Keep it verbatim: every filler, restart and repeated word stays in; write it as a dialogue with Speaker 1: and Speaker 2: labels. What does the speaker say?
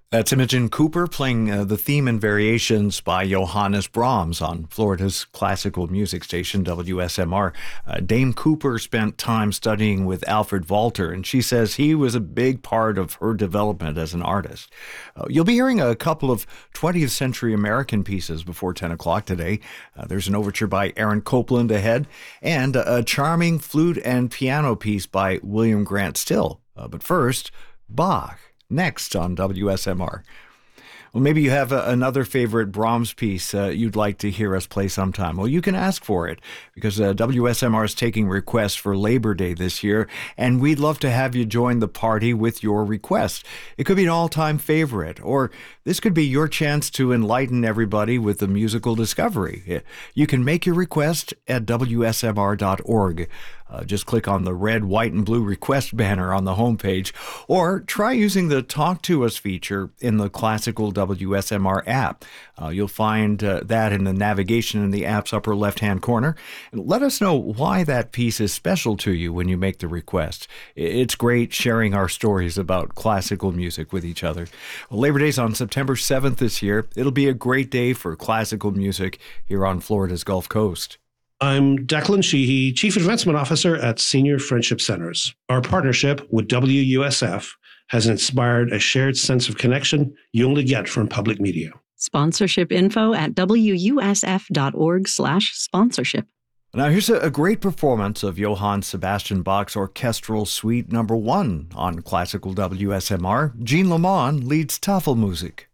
Speaker 1: That's Imogen Cooper playing uh, the theme and variations by Johannes Brahms on Florida's classical music station, W S M R. Uh, Dame Cooper spent time studying with Alfred Walter, and she says he was a big part of her development as an artist. Uh, you'll be hearing a couple of twentieth century American pieces before ten o'clock today. Uh, there's an overture by Aaron Copland ahead, and a, a charming flute and piano piece by William Grant Still. Uh, but first, Bach. Next on W S M R. Well, maybe you have a, another favorite Brahms piece uh, you'd like to hear us play sometime. Well, you can ask for it because uh, W S M R is taking requests for Labor Day this year, and we'd love to have you join the party with your request. It could be an all-time favorite, or this could be your chance to enlighten everybody with the musical discovery. You can make your request at W S M R dot org. Uh, just click on the red, white, and blue request banner on the homepage, or try using the Talk to Us feature in the classical W S M R app. Uh, you'll find uh, that in the navigation in the app's upper left-hand corner. And let us know why that piece is special to you when you make the request. It's great sharing our stories about classical music with each other. Well, Labor Day's on September seventh this year. It'll be a great day for classical music here on Florida's Gulf Coast.
Speaker 2: I'm Declan Sheehy, Chief Advancement Officer at Senior Friendship Centers. Our partnership with W U S F has inspired a shared sense of connection you only get from public media.
Speaker 3: Sponsorship info at W U S F dot org slash sponsorship.
Speaker 1: Now here's a, a great performance of Johann Sebastian Bach's Orchestral Suite Number One on Classical W S M R. Jean Lamont leads Tafelmusik.